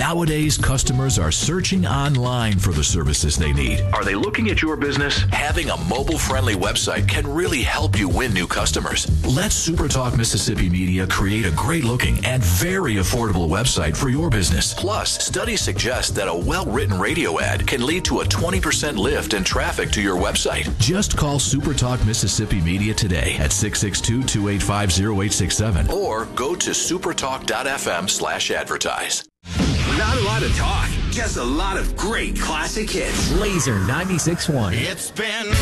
Nowadays, customers are searching online for the services they need. Are they looking at your business? Having a mobile-friendly website can really help you win new customers. Let SuperTalk Mississippi Media create a great-looking and very affordable website for your business. Plus, studies suggest that a well-written radio ad can lead to a 20% lift in traffic to your website. Just call SuperTalk Mississippi Media today at 662-285-0867 or go to supertalk.fm/advertise. Not a lot of talk, just a lot of great classic hits. Laser 96.1. It's been